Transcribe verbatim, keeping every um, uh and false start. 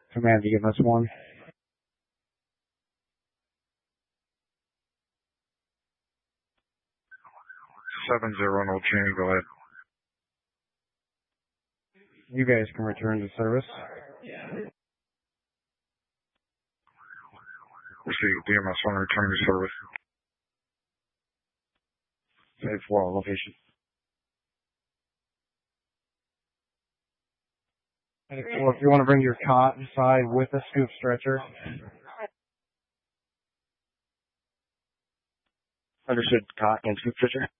Command, you give us one. seven zero, no change, go ahead. You guys can return to service. Receive D M S one, return to service. Safe wall location. Well, if you want to bring your cot inside with a scoop stretcher. Understood, cot and scoop stretcher.